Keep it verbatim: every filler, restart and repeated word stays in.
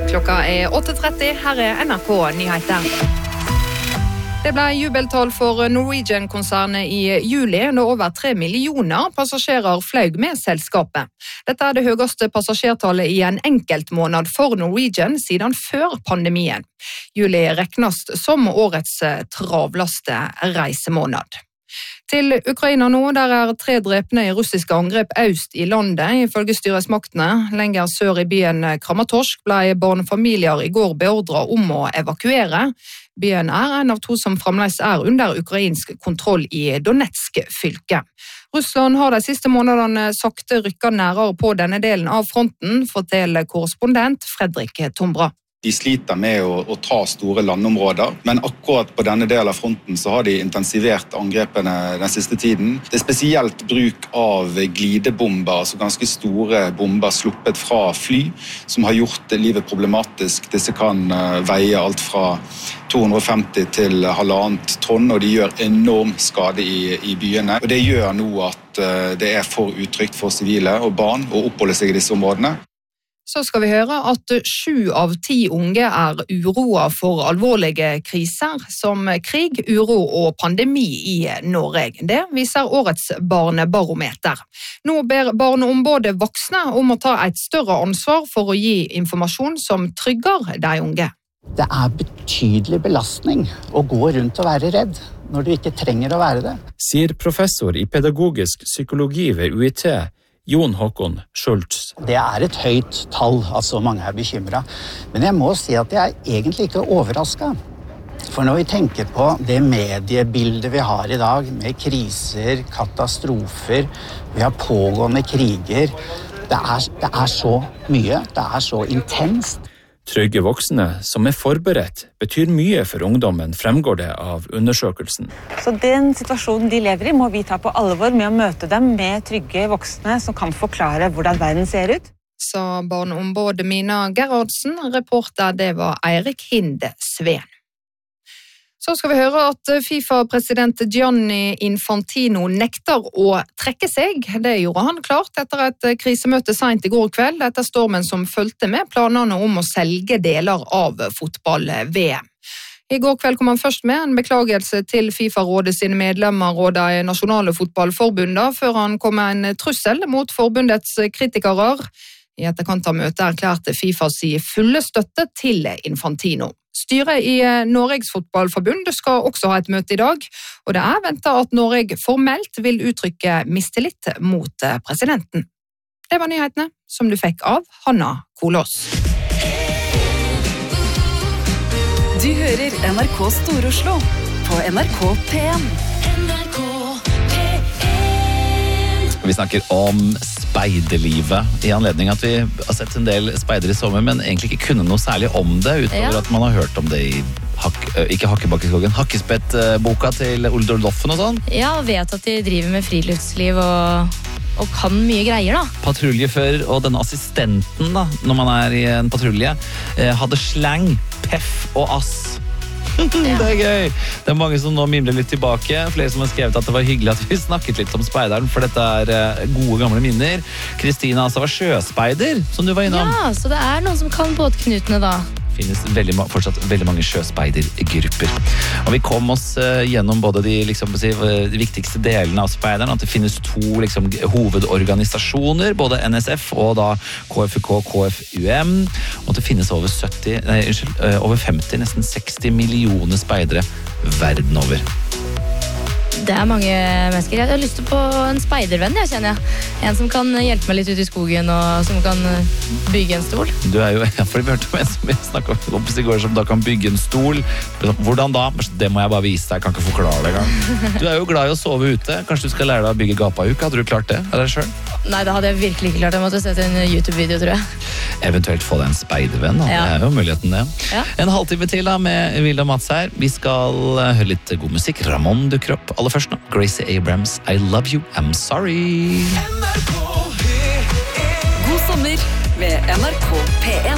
Klokka er åtte tretti, her er N R K Nyheter. Det ble jubeltall for Norwegian-konsernet i juli, når over tre millioner passasjerer fløy med selskapet. Dette er det høyeste passasjertallet i en enkeltmåned for Norwegian siden før pandemien. Juli regnes som årets travleste reisemåned. Til Ukraina nå, der er tre drepne i russiske angrep øst i landet, ifølge styresmaktene. Lenger sør i byen Kramatorsk ble barnefamilier i går beordret om å evakuere. Byen er en av to som fremdeles er under ukrainsk kontroll i Donetsk-fylket. Russland har de siste månedene sakte rykket nærere på denne delen av fronten, forteller korrespondent Fredrik Tombra. De sliter med å, å ta store landområder, men akkurat på denne delen av fronten så har de intensivert angrepene den siste tiden. Det er spesielt bruk av glidebomber, altså ganske store bomber sluppet fra fly, som har gjort livet problematisk. Disse kan veie alt fra to hundre og femti til halvannet tonn, og de gjør enorm skade i, i byene. Og det gjør nå at det er for utrygt for sivile og barn å oppholde seg i disse områdene. Så skal vi høre at sju av ti unge er uroet for alvorlige kriser som krig, uro og pandemi i Norge. Det viser årets barnebarometer. Nå ber barneombudet voksne om å ta et større ansvar for å gi informasjon som trygger de unge. Det er betydelig belastning å gå rundt og være redd når du ikke trenger å være det. Sier professor i pedagogisk psykologi ved U I T, Jon Håkon Schultz. Det er et høyt tall, altså mange er bekymret. Men jeg må si at jeg er egentlig ikke overrasket. For når vi tenker på det mediebildet vi har i dag, med kriser, katastrofer, vi har pågående kriger, det er, det er så mye, det er så intenst. Trygge voksne som er forberedt betyr mye for ungdommen, fremgår det av undersøkelsen. Så den situasjonen de lever i må vi ta på alvor med å møte dem med trygge voksne som kan forklare hvordan verden ser ut. Sa barneombudet Mina Gerhardsen, reporter det var Eirik Hinde Sveen. Så skal vi høre at FIFA-president Gianni Infantino nekter å trekke seg. Det gjorde han klart etter et krisemøte sent i går kveld, etter stormen som fulgte med planene om å selge deler av fotball-V M. I går kveld kom han først med en beklagelse til FIFA-rådet sine medlemmer og de nasjonale fotballforbundene, før han kom med en trussel mot forbundets kritikere. I etterkant av møtet erklærte FIFA si fulle støtte til Infantino. Styret i Norges fotballforbund skal også ha et møte i dag, og det er ventet at Norge formelt vil uttrykke mistillit mot presidenten. Det var nyhetene som du fikk av Hanna Kolås. Du hører N R K Stor-Oslo på N R K P en. Vi snakker om speiderlivet i anledning at vi har sett en del speider i sommer, men egentlig ikke kunne noe særlig om det, utover ja. At man har hørt om det i hak, ikke Hakkebakkeskogen, Hakkespett-boka til Ole Doffen og sånn. Ja, og vet at de driver med friluftsliv og, og kan mye greier da. Patruljefører og denne assistenten da, når man er i en patrulje, hadde slang, peff og ass. Det er gøy. Det er mange som nå mimler litt tilbake. Flere som har skrevet at det var hyggelig at vi snakket litt om speideren, for dette er gode gamle minner. Kristina altså var sjøspeider, som du var innom. Ja, så det er noen som kan båtknutene da. Det finnes veldig, fortsatt veldig mange sjøspeidergrupper. Og vi kom oss uh, gjennom både de, liksom, de viktigste delene av speideren, at det finnes to liksom, hovedorganisasjoner, både N S F og da K F U K, K F U M, og det finnes over, sytti, nei, unnskyld, uh, over femti, nesten seksti millioner speidere verden over. Det er mange mennesker. Jeg har lyst til på en speidervenn, jeg kjenner jeg. En som kan hjelpe meg litt ut i skogen, og som kan bygge en stol. Du er jo, ja, fordi vi hørte om en som vi snakket om i går, som da kan bygge en stol. Hvordan da? Det må jeg bare vise deg, jeg kan ikke forklare det engang. Du er jo glad i å sove ute. Kanskje du skal lære deg å bygge gapahuk? Hadde du klart det? Er det selv? Nei, det hadde jeg virkelig ikke klart. Jeg måtte sette en YouTube-video, tror jeg. Eventuelt få deg en speidervenn, ja. Det er jo muligheten det. Ja. En halvtime til da med Vilde og Mats her. Vi skal høre litt god musikk. Ramon dukker opp. Aller først nå, Gracie Abrams, I love you, I'm sorry. God sommer med N R K P en.